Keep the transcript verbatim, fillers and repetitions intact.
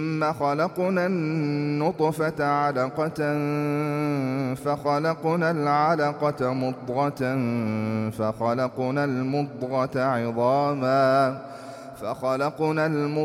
ثم خلقنا النطفة علقة فخلقنا العلقة مضغة فخلقنا المضغة عظاما فخلقنا